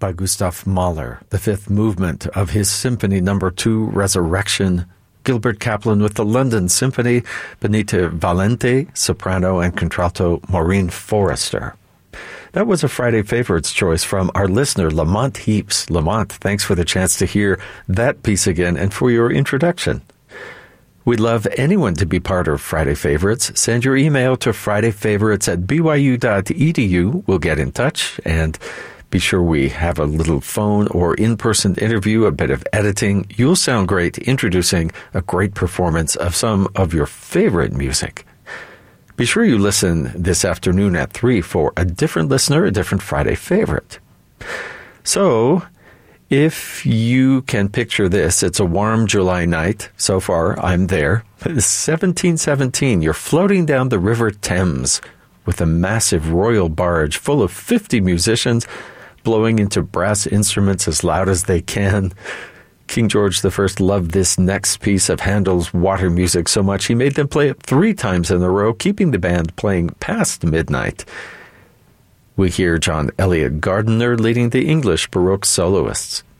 by Gustav Mahler, the fifth movement of his Symphony No. 2, Resurrection. Gilbert Kaplan with the London Symphony, Benita Valente, soprano, and contralto Maureen Forrester. That was a Friday Favorites choice from our listener, Lamont Heaps. Lamont, thanks for the chance to hear that piece again and for your introduction. We'd love anyone to be part of Friday Favorites. Send your email to fridayfavorites@byu.edu. We'll get in touch and be sure we have a little phone or in-person interview, a bit of editing. You'll sound great introducing a great performance of some of your favorite music. Be sure you listen this afternoon at 3 for a different listener, a different Friday favorite. So, if you can picture this, it's a warm July night. So far, I'm there. It's 1717. You're floating down the River Thames with a massive royal barge full of 50 musicians blowing into brass instruments as loud as they can. King George I loved this next piece of Handel's water music so much he made them play it 3 times in a row, keeping the band playing past midnight. We hear John Eliot Gardiner leading the English Baroque soloists.